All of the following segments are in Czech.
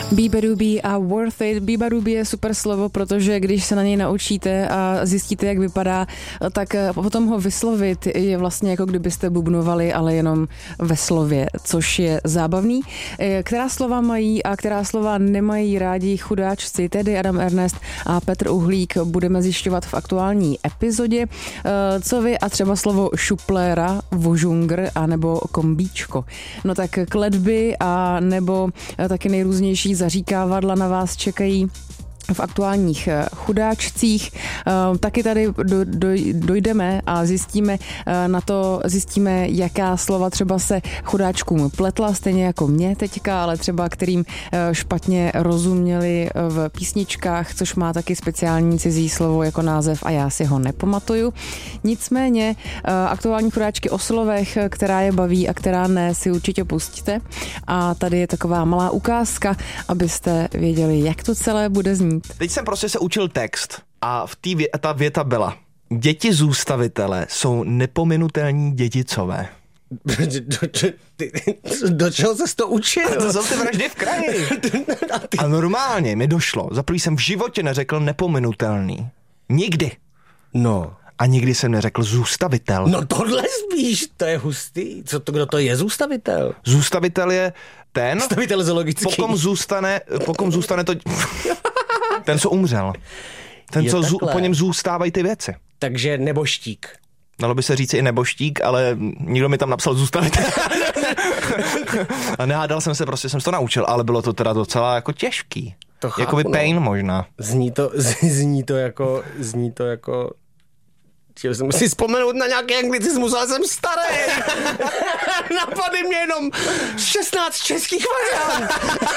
Bibarubi a worth it. Bibarubi je super slovo, protože když se na něj naučíte a zjistíte, jak vypadá, tak potom ho vyslovit je vlastně jako kdybyste bubnovali, ale jenom ve slově, což je zábavný. Která slova mají a která slova nemají rádi chudáčci, tedy Adam Ernest a Petr Uhlík, budeme zjišťovat v aktuální epizodě. Co vy a třeba slovo šupléra, vožungr a nebo kombíčko. No tak kletby a nebo taky nejrůznější zaříkávadla na vás čekají v aktuálních chudáčcích. Taky tady dojdeme a zjistíme, jaká slova třeba se chudáčkům pletla, stejně jako mě teďka, ale třeba kterým špatně rozuměli v písničkách, což má taky speciální cizí slovo jako název a já si ho nepamatuju. Nicméně aktuální chudáčky o slovech, která je baví a která ne, si určitě pustíte. A tady je taková malá ukázka, abyste věděli, jak to celé bude znít. Teď jsem prostě se učil text a ta věta byla: děti zůstavitele jsou nepominutelní dědicové. Do čeho ses to učil? To jsou ty vraždy v kraji. A normálně mi došlo. Za první jsem v životě neřekl nepominutelný. Nikdy. No. A nikdy jsem neřekl zůstavitel. No tohle spíš, to je hustý. Kdo to je zůstavitel? Zůstavitel je ten, zůstavitel zoologický. Pokom zůstane to... Ten, co umřel. Ten, co po něm zůstávají ty věci. Takže neboštík. Dalo by se říct i neboštík, ale nikdo mi tam napsal zůstavitel. A nehádal jsem se, prostě jsem to naučil, ale bylo to teda docela jako těžký. To chápu, jakoby pain možná. Zní to jako... Chtěl jsem si vzpomenout na nějaký anglicismus, ale jsem starý. Napadly mě jenom 16 českých variant.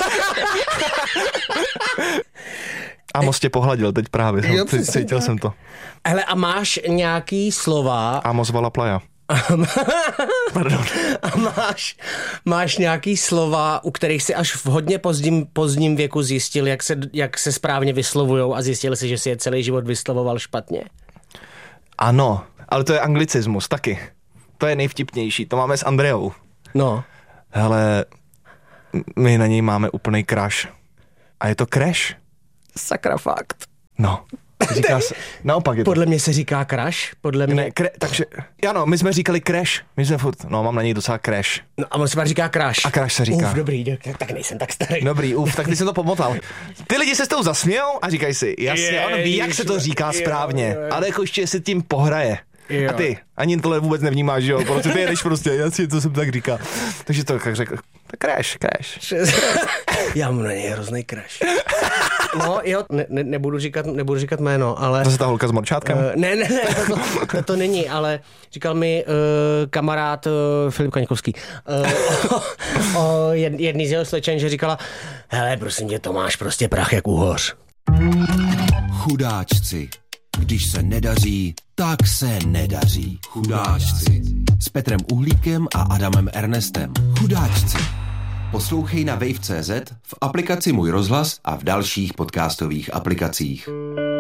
Amos tě pohladil teď právě. Jo, cítil jsem to. Hele, a máš nějaký slova... Amos vala playa. Pardon. A máš nějaký slova, u kterých si až v hodně pozdním věku zjistil, jak se správně vyslovujou a zjistil si, že si je celý život vyslovoval špatně? Ano, ale to je anglicismus taky. To je nejvtipnější, to máme s Andreou. No. Hele, my na něj máme úplnej crush. A je to crash. Sakra fakt. No. Říká se, naopak je to. Podle mě se říká crush, podle mě. Ne, takže, ano, my jsme říkali crash. My jsme furt, mám na něj docela crash. No a on se říká crush. A crash se říká. Dobrý, tak nejsem tak starý. Dobrý, tak ty jsem to pomotal. Ty lidi se s tou zasmějou a říkají si, jasně, on ví, jak se to říká správně, ale jako ještě si tím pohraje. Jo. A ty ani tohle vůbec nevnímáš, jo, protože ty jedeš prostě, jasně, co jsem tak říkal. Takže to jak řekl, crash. Já mám na něj hrozný crash. No jo, nebudu říkat jméno, ale... Zase ta holka s morčátkem? Ne, to není, ale říkal mi kamarád Filip Kaňkovský o jedný z jeho slečen, že říkala, hele, prosím tě, to máš prostě prach jak uhoř. Chudáčci. Když se nedaří, tak se nedaří. Chudáčci. S Petrem Uhlíkem a Adamem Ernestem. Chudáčci. Poslouchej na wave.cz, v aplikaci Můj rozhlas a v dalších podcastových aplikacích.